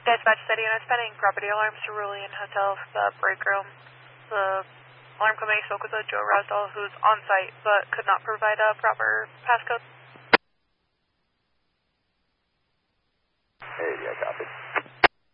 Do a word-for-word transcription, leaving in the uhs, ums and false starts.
Dispatch City, and I'm sending property alarms to Rulian Hotel, the break room. The alarm company spoke with a Joe Rosdahl who's on site but could not provide a proper passcode. Hey, yeah, copy.